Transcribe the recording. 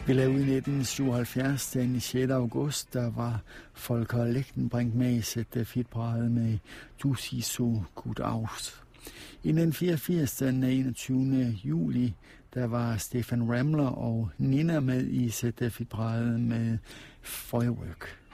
Vi lavede i 1977, den 6. august, der var Volker Lechtenbrink med i ZDF-hitparaden med Du siehst so gut aus. I 1984, den 21. juli, der var Stefan Remmler og Nina med i ZDF-hitparaden med Feuerwerk.